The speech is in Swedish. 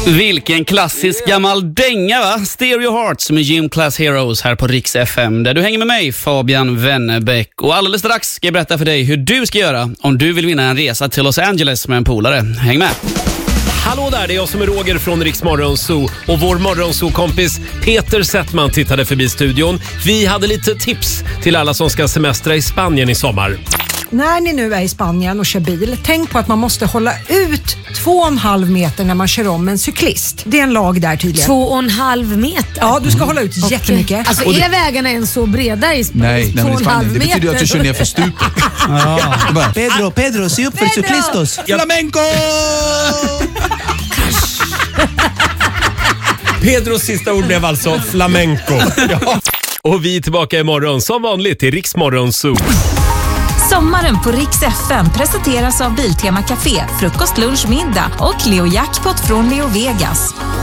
Vilken klassisk gammal dänga, va? Stereo Hearts med Gym Class Heroes här på Rix FM, där du hänger med mig, Fabian Wennerbäck. Och alldeles strax ska jag berätta för dig hur du ska göra om du vill vinna en resa till Los Angeles med en polare. Häng med! Hallå där, det är jag som är Roger från Rix Morgonzoo. Och vår Morgonzoo-kompis Peter Settman tittade förbi studion. Vi hade lite tips till alla som ska semestra i Spanien i sommar. När ni nu är i Spanien och kör bil, tänk på att man måste hålla ut 2,5 meter när man kör om en cyklist. Det är en lag där tydligen. 2,5 meter? Ja, du ska hålla ut jättemycket. Alltså är vägarna ens så breda i Nej, i Spanien. Det betyder att du kör ner för stupet. Pedro, se upp för cyklistos. Flamenco! Pedros sista ord blev alltså flamenco. Ja. Och vi är tillbaka imorgon som vanligt i Rix Morgonzoo. Sommaren på Rix FM presenteras av Biltema Café, frukost, lunch, middag och Leo Jackpot från Leo Vegas.